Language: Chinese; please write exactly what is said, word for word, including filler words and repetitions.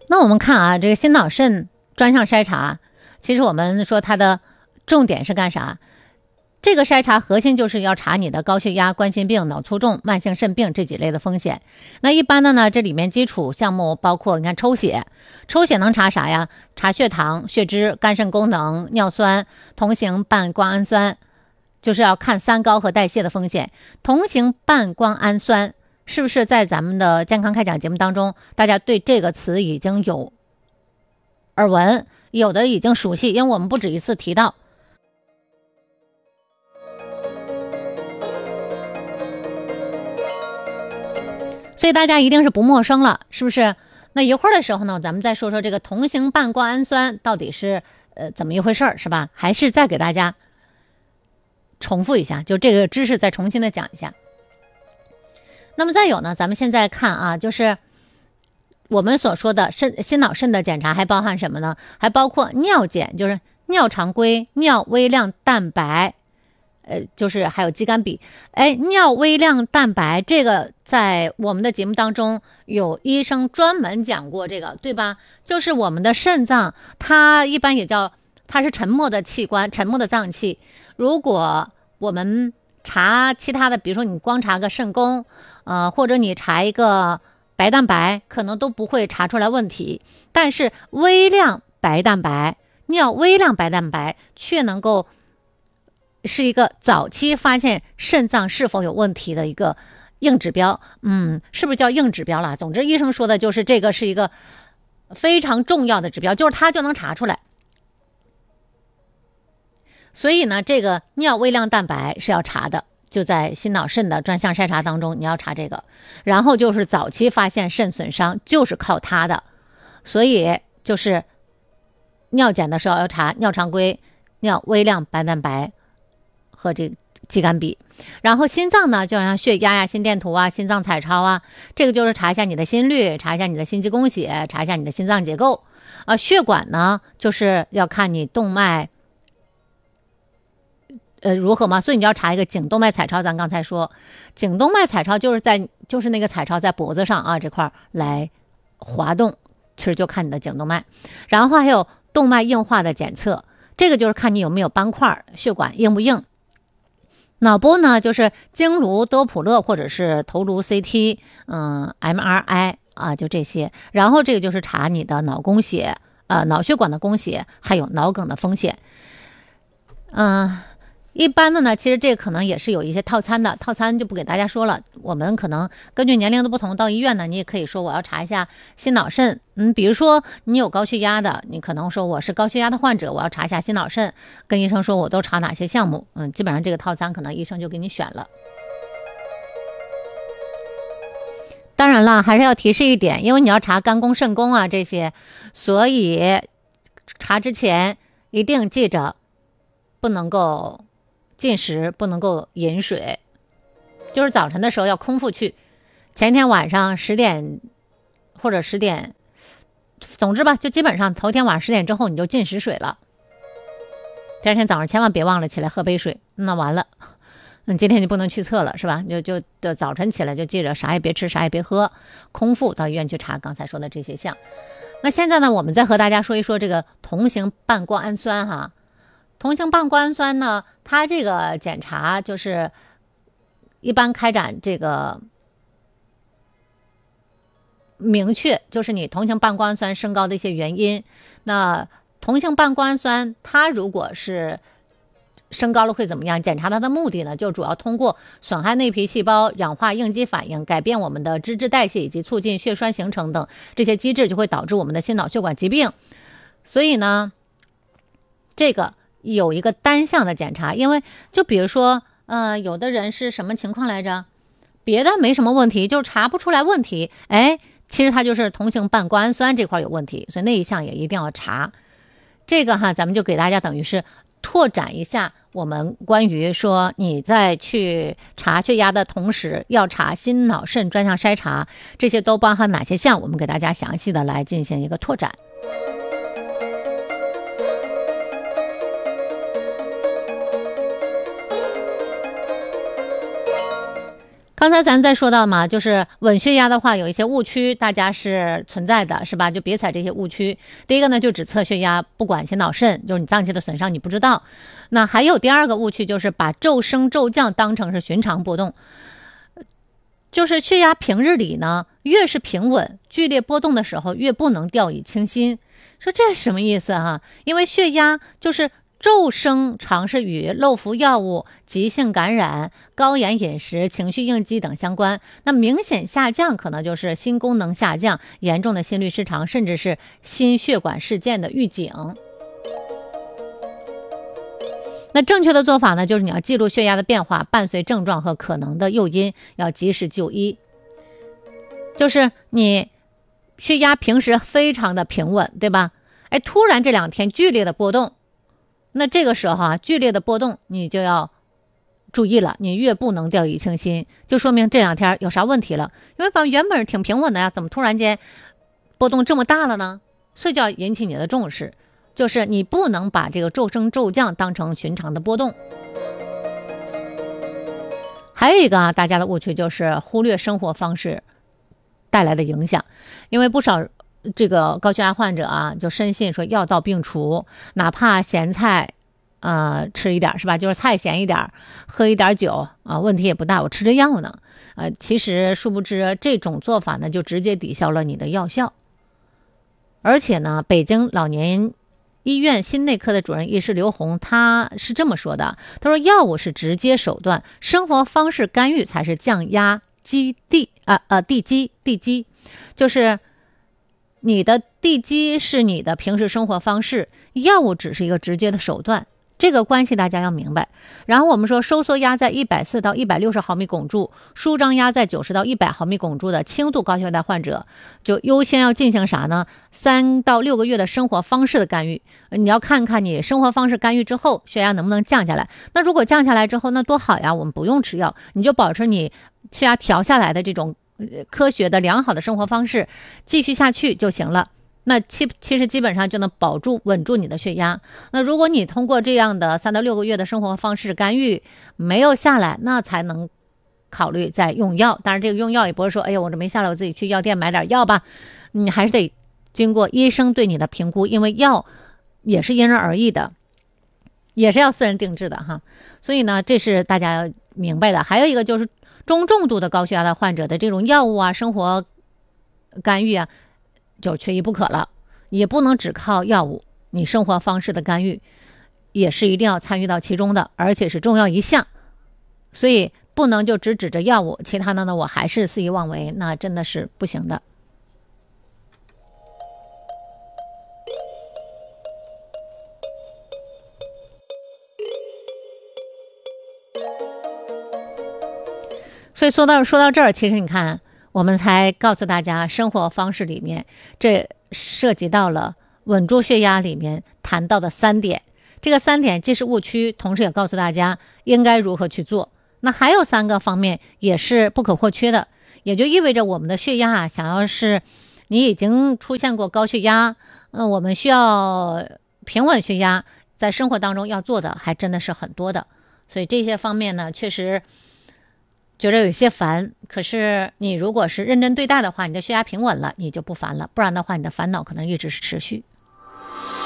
那我们看啊，这个心脑肾专项筛查，其实我们说它的重点是干啥？这个筛查核心就是要查你的高血压、冠心病、脑卒中、慢性肾病这几类的风险。那一般的呢，这里面基础项目包括你看抽血，抽血能查啥呀？查血糖、血脂、肝肾功能、尿酸、同型半胱氨酸，就是要看三高和代谢的风险。同型半胱氨酸是不是在咱们的健康开讲节目当中，大家对这个词已经有耳闻，有的已经熟悉，因为我们不止一次提到。所以大家一定是不陌生了，是不是？那一会儿的时候呢，咱们再说说这个同型半胱氨酸到底是呃怎么一回事儿，是吧？还是再给大家重复一下，就这个知识再重新的讲一下。那么再有呢，咱们现在看啊，就是我们所说的肾心脑肾的检查还包含什么呢？还包括尿检，就是尿常规、尿微量蛋白。呃，就是还有肌酐比，哎，尿微量蛋白这个在我们的节目当中有医生专门讲过这个，对吧？就是我们的肾脏，它一般也叫它是沉默的器官，沉默的脏器。如果我们查其他的，比如说你光查个肾功，呃，或者你查一个白蛋白，可能都不会查出来问题。但是微量白蛋白，尿微量白蛋白却能够是一个早期发现肾脏是否有问题的一个硬指标。嗯，是不是叫硬指标了？总之医生说的就是这个是一个非常重要的指标，就是它就能查出来。所以呢，这个尿微量蛋白是要查的，就在心脑肾的专项筛查当中你要查这个。然后就是早期发现肾损伤就是靠它的，所以就是尿检的时候要查尿常规、尿微量白蛋白和这肌酐比。然后心脏呢，就像血压呀、心电图啊、心脏彩超啊，这个就是查一下你的心率，查一下你的心肌供血，查一下你的心脏结构啊。血管呢，就是要看你动脉呃如何嘛，所以你要查一个颈动脉彩超。咱刚才说颈动脉彩超就是在就是那个彩超在脖子上啊这块来滑动，其实就看你的颈动脉。然后还有动脉硬化的检测，这个就是看你有没有斑块，血管硬不硬。脑波呢，就是经颅多普勒或者是头颅 C T， 嗯 M R I 啊，就这些。然后这个就是查你的脑供血，呃，脑血管的供血，还有脑梗的风险。嗯，一般的呢，其实这个可能也是有一些套餐的，套餐就不给大家说了。我们可能根据年龄的不同，到医院呢，你也可以说我要查一下心脑肾。嗯，比如说你有高血压的，你可能说我是高血压的患者，我要查一下心脑肾，跟医生说我都查哪些项目。嗯，基本上这个套餐可能医生就给你选了。当然了，还是要提示一点，因为你要查肝功、肾功啊这些，所以查之前一定记着不能够进食，不能够饮水，就是早晨的时候要空腹去，前天晚上十点或者十点，总之吧，就基本上头天晚上十点之后你就禁食水了。第二天早上千万别忘了起来喝杯水，那完了，那今天就不能去测了，是吧？就就就早晨起来就记着啥也别吃，啥也别喝，空腹到医院去查刚才说的这些项。那现在呢，我们再和大家说一说这个同型半胱氨酸哈。同型半胱氨酸呢，它这个检查就是一般开展这个明确，就是你同型半胱氨酸升高的一些原因。那同型半胱氨酸它如果是升高了会怎么样？检查它的目的呢，就主要通过损害内皮细胞、氧化应激反应、改变我们的脂质代谢以及促进血栓形成等这些机制，就会导致我们的心脑血管疾病。所以呢，这个有一个单项的检查，因为就比如说呃，有的人是什么情况来着？别的没什么问题，就是查不出来问题，哎，其实它就是同型半胱氨酸这块有问题，所以那一项也一定要查。这个哈，咱们就给大家等于是拓展一下我们关于说你在去查血压的同时要查心脑肾专项筛查，这些都包含哪些项，我们给大家详细的来进行一个拓展。 刚才咱在说到嘛，就是稳血压的话，有一些误区，大家是存在的，是吧？就别踩这些误区。第一个呢，就只测血压，不管心脑肾，就是你脏器的损伤，你不知道。那还有第二个误区，就是把骤升骤降当成是寻常波动。就是血压平日里呢，越是平稳，剧烈波动的时候，越不能掉以轻心。说这是什么意思啊？因为血压就是骤升常是与漏服药物、急性感染、高盐饮食、情绪应激等相关。那明显下降可能就是心功能下降、严重的心律失常，甚至是心血管事件的预警。那正确的做法呢，就是你要记录血压的变化，伴随症状和可能的诱因，要及时就医。就是你血压平时非常的平稳，对吧？哎，突然这两天剧烈的波动，那这个时候啊，剧烈的波动你就要注意了，你越不能掉以轻心，就说明这两天有啥问题了。因为把原本挺平稳的呀，怎么突然间波动这么大了呢？所以就要引起你的重视，就是你不能把这个骤升骤降当成寻常的波动。还有一个啊，大家的误区就是忽略生活方式带来的影响，因为不少这个高血压患者啊，就深信说药到病除，哪怕咸菜呃吃一点是吧，就是菜咸一点，喝一点酒啊，问题也不大，我吃着药呢。呃，其实殊不知这种做法呢，就直接抵消了你的药效。而且呢，北京老年医院心内科的主任医师刘红他是这么说的，他说药物是直接手段，生活方式干预才是降压基地啊呃地基地基，就是你的地基是你的平时生活方式，药物只是一个直接的手段，这个关系大家要明白。然后我们说收缩压在一百四到一百六十毫米汞柱，舒张压在九十到一百毫米汞柱的轻度高血压患者，就优先要进行啥呢？三到六个月的生活方式的干预。你要看看你生活方式干预之后血压能不能降下来。那如果降下来之后，那多好呀，我们不用吃药，你就保持你血压调下来的这种科学的良好的生活方式继续下去就行了。那其其实基本上就能保住稳住你的血压。那如果你通过这样的三到六个月的生活方式干预没有下来，那才能考虑再用药。当然这个用药也不是说哎呀我这没下来我自己去药店买点药吧，你还是得经过医生对你的评估，因为药也是因人而异的，也是要私人定制的哈。所以呢这是大家要明白的。还有一个就是中重度的高血压的患者的这种药物啊生活干预啊就缺一不可了，也不能只靠药物，你生活方式的干预也是一定要参与到其中的，而且是重要一项。所以不能就只指着药物，其他的呢我还是肆意妄为，那真的是不行的。所以说到说到这儿，其实你看我们才告诉大家生活方式里面这涉及到了稳住血压里面谈到的三点，这个三点既是误区，同时也告诉大家应该如何去做。那还有三个方面也是不可或缺的，也就意味着我们的血压啊，想要是你已经出现过高血压，那、呃、我们需要平稳血压，在生活当中要做的还真的是很多的。所以这些方面呢确实觉得有些烦，可是你如果是认真对待的话，你的血压平稳了，你就不烦了，不然的话你的烦恼可能一直是持续。